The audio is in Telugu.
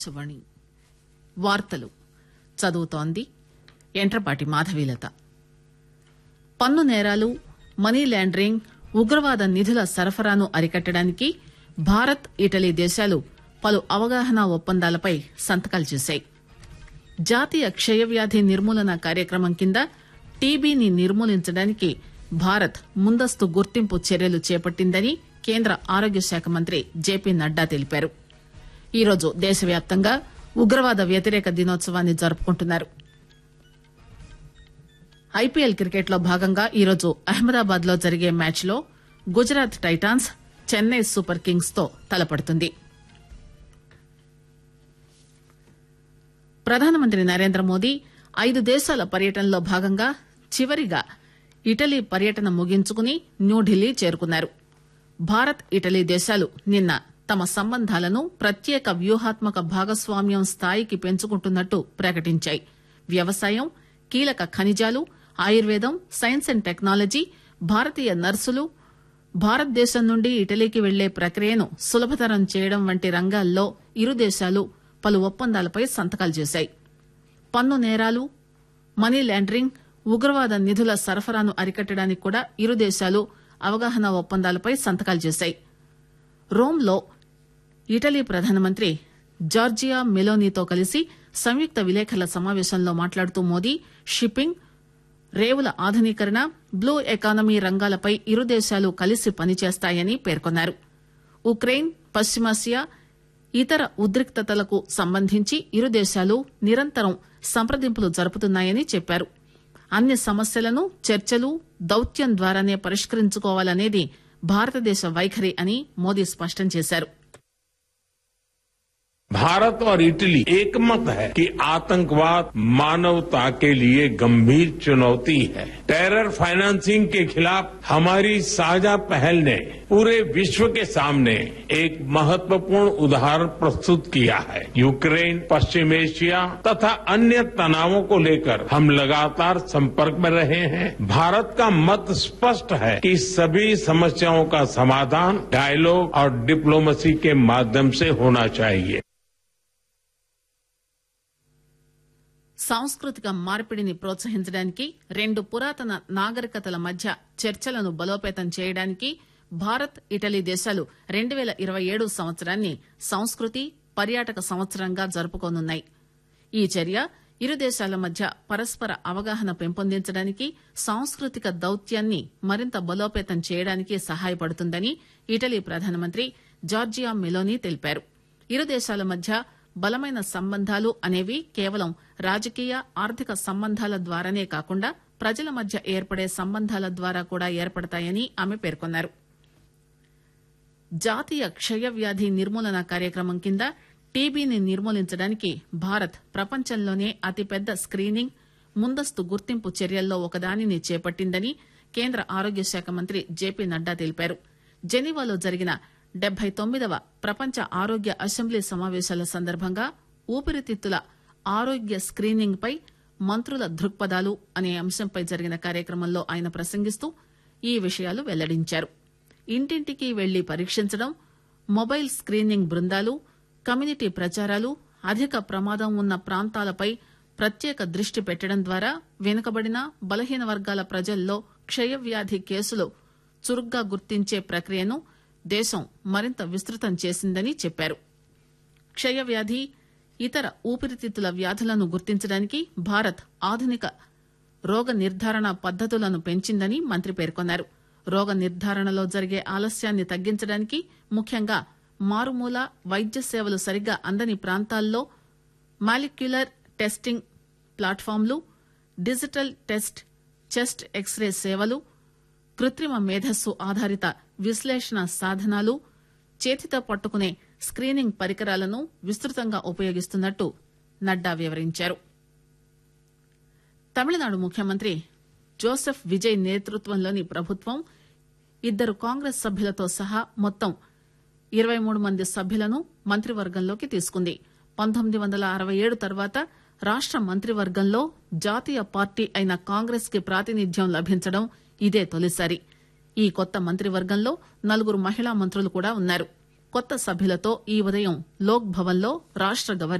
ఆకాశవాణి వార్తలు చదువుతోంది ఎంట్రపాటి మాధవీలత. పన్ను నేరాలు, మనీ లాండరింగ్, ఉగ్రవాద నిధుల సరఫరాను అరికట్టడానికి భారత్, ఇటలీ దేశాలు పలు అవగాహన ఒప్పందాలపై సంతకాలు చేశాయి. జాతీయ క్షయవ్యాధి నిర్మూలన కార్యక్రమం కింద టీబీని నిర్మూలించడానికి భారత్ ముందస్తు గుర్తింపు చర్యలు చేపట్టిందని కేంద్ర ఆరోగ్య శాఖ మంత్రి జేపీ నడ్డా తెలిపారు. ఈరోజు దేశవ్యాప్తంగా ఉగ్రవాద వ్యతిరేక దినోత్సవాన్ని జరుపుకుంటున్నారు. ఐపీఎల్ క్రికెట్లో భాగంగా ఈరోజు అహ్మదాబాద్ లో జరిగే మ్యాచ్ లో Gujarat Titans Chennai super Kings తో తలపడుతుంది. ప్రధానమంత్రి నరేంద్ర మోదీ 5 దేశాల పర్యటనలో భాగంగా చివరిగా ఇటలీ పర్యటన ముగించుకుని న్యూఢిల్లీ చేరుకున్నారు. భారత్, ఇటలీ దేశాలు నిన్న తమ సంబంధాలను ప్రత్యేక వ్యూహాత్మక భాగస్వామ్యం స్థాయికి పెంచుకుంటున్నట్టు ప్రకటించాయి. వ్యవసాయం, కీలక ఖనిజాలు, ఆయుర్వేదం, సైన్స్ అండ్ టెక్నాలజీ, భారతీయ నర్సులు, భారతదేశం నుండి ఇటలీకి వెళ్లే ప్రక్రియను సులభతరం చేయడం వంటి రంగాల్లో ఇరు దేశాలు పలు ఒప్పందాలపై సంతకాలు చేశాయి. పన్ను నేరాలు, మనీ లాండరింగ్, ఉగ్రవాద నిధుల సరఫరాను అరికట్టడానికి కూడా ఇరు దేశాలు అవగాహన ఒప్పందాలపై సంతకాలు చేశాయి. రోమ్లో ఇటలీ ప్రధానమంత్రి జార్జియా మెలోనీతో కలిసి సంయుక్త విలేకరుల సమావేశంలో మాట్లాడుతూ మోదీ షిప్పింగ్, రేవుల ఆధునీకరణ, బ్లూ ఎకానమీ రంగాలపై ఇరు దేశాలు కలిసి పనిచేస్తాయని పేర్కొన్నారు. ఉక్రెయిన్, పశ్చిమాసియా, ఇతర ఉద్రిక్తతలకు సంబంధించి ఇరు దేశాలు నిరంతరం సంప్రదింపులు జరుపుతున్నాయని చెప్పారు. అన్ని సమస్యలను చర్చలు, దౌత్యం ద్వారానే పరిష్కరించుకోవాలనేది భారతదేశ వైఖరి అని మోదీ స్పష్టం చేశారు. भारत और इटली एकमत है कि आतंकवाद मानवता के लिए गंभीर चुनौती है. टेरर फाइनेंसिंग के खिलाफ हमारी साझा पहल ने पूरे विश्व के सामने एक महत्वपूर्ण उदाहरण प्रस्तुत किया है. यूक्रेन, पश्चिम एशिया तथा अन्य तनावों को लेकर हम लगातार संपर्क में रहे हैं. भारत का मत स्पष्ट है कि सभी समस्याओं का समाधान डायलॉग और डिप्लोमेसी के माध्यम से होना चाहिए. సాంస్కృతిక మార్పిడిని ప్రోత్సహించడానికి 2 పురాతన నాగరికతల మధ్య చర్చలను బలోపేతం చేయడానికి భారత్, ఇటలీ దేశాలు 2027 సంవత్సరాన్ని సంస్కృతి, పర్యాటక సంవత్సరంగా జరుపుకోనున్నాయి. ఈ చర్య ఇరు దేశాల మధ్య పరస్పర అవగాహన పెంపొందించడానికి, సాంస్కృతిక దౌత్యాన్ని మరింత బలోపేతం చేయడానికి సహాయపడుతుందని ఇటలీ ప్రధానమంత్రి జార్జియా మెలోనీ తెలిపారు. ఇరు దేశాల మధ్య బలమైన సంబంధాలు అనేవి కేవలం రాజకీయ, ఆర్థిక సంబంధాల ద్వారానే కాకుండా ప్రజల మధ్య ఏర్పడే సంబంధాల ద్వారా కూడా ఏర్పడతాయని ఆమె పేర్కొన్నారు. జాతీయ క్షయవ్యాధి నిర్మూలన కార్యక్రమం కింద టీబీని నిర్మూలించడానికి భారత్ ప్రపంచంలోనే అతిపెద్ద స్క్రీనింగ్, ముందస్తు గుర్తింపు చర్యల్లో ఒకదానిని చేపట్టిందని కేంద్ర ఆరోగ్య శాఖ మంత్రి జేపీ నడ్డా తెలిపారు. జెనీవాలో జరిగిన 79వ ప్రపంచ ఆరోగ్య అసెంబ్లీ సమావేశాల సందర్భంగా ఊపిరితిత్తుల ఆరోగ్య స్క్రీనింగ్ పై మంత్రుల దృక్పథాలు అనే అంశంపై జరిగిన కార్యక్రమంలో ఆయన ప్రసంగిస్తూ ఈ విషయాలు వెల్లడించారు. ఇంటింటికి వెళ్లి పరీక్షించడం, మొబైల్ స్క్రీనింగ్ బృందాలు, కమ్యూనిటీ ప్రచారాలు, అధిక ప్రమాదం ఉన్న ప్రాంతాలపై ప్రత్యేక దృష్టి పెట్టడం ద్వారా వెనుకబడిన, బలహీన వర్గాల ప్రజల్లో క్షయవ్యాధి కేసులు చురుగ్గా గుర్తించే ప్రక్రియను దేశం మరింత విస్తృతం చేసిందని చెప్పారు. క్షయవ్యాధి, ఇతర ఊపిరితిత్తుల వ్యాధులను గుర్తించడానికి భారత్ ఆధునిక రోగ నిర్ధారణ పద్దతులను పెంచిందని మంత్రి పేర్కొన్నారు. రోగ నిర్ధారణలో జరిగే ఆలస్యాన్ని తగ్గించడానికి, ముఖ్యంగా మారుమూల వైద్య సేవలు సరిగ్గా అందని ప్రాంతాల్లో molecular testing ప్లాట్ఫామ్లు, digital test, chest x ray సేవలు, కృత్రిమ మేధస్సు ఆధారిత విశ్లేషణ సాధనాలు, చేతితో పట్టుకునే స్క్రీనింగ్ పరికరాలను విస్తృతంగా ఉపయోగిస్తున్నట్టు నడ్డా వివరించారు. తమిళనాడు ముఖ్యమంత్రి జోసెఫ్ విజయ్ నేతృత్వంలోని ప్రభుత్వం 2 కాంగ్రెస్ సభ్యులతో సహా మొత్తం 23 మంది సభ్యులను మంత్రివర్గంలోకి తీసుకుంది. 1967 తర్వాత రాష్ట మంత్రివర్గంలో జాతీయ పార్టీ అయిన కాంగ్రెస్ కి ప్రాతినిధ్యం లభించడం ఇదే తొలిసారి. ఈ కొత్త మంత్రివర్గంలో 4 మహిళా మంత్రులు కూడా ఉన్నారు. కొత్త సభ్యులతో ఈ ఉదయం లోక్ భవన్ లో రాష్ట గవర్నర్